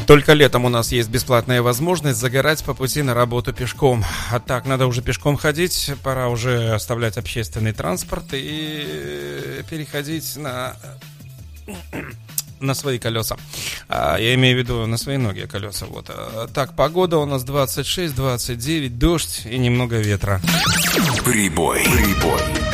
Только летом у нас есть бесплатная возможность загорать по пути на работу пешком. А так, надо уже пешком ходить, пора уже оставлять общественный транспорт и переходить на свои колеса. Я имею в виду на свои ноги колеса. Вот. Так, погода у нас 26-29, дождь и немного ветра. Прибой.